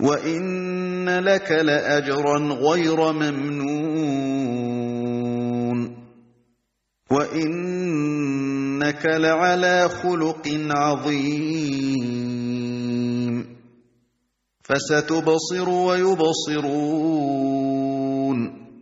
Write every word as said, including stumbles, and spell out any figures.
وَإِنَّ لَكَ لَأَجْرًا غَيْرَ مَمْنُونٍ وَإِنَّكَ لَعَلَىٰ خُلُقٍ عَظِيمٍ فَسَتُبْصِرُ وَيُبْصِرُونَ